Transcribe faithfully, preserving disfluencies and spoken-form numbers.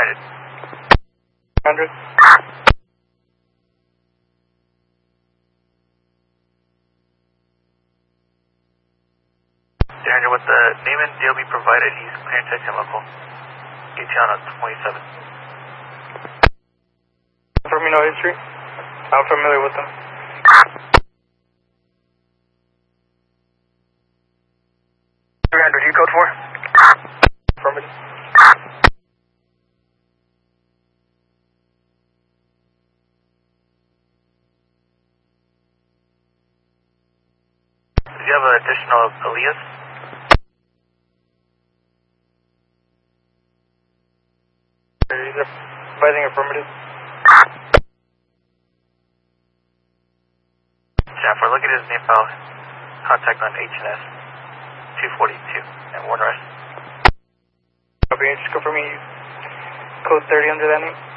hundred. one hundred. three hundred with the name and D L B provided, he's clearing taxi and local. E T on twenty-seven. For me, no history. I'm familiar with them. three hundred, you code four? Affirmative. Do you have an additional alias? He's advising affirmative. Jennifer, look at his name file. Contact on H and S two forty-two and one rest. Copy, just go for me. Code thirty under that name.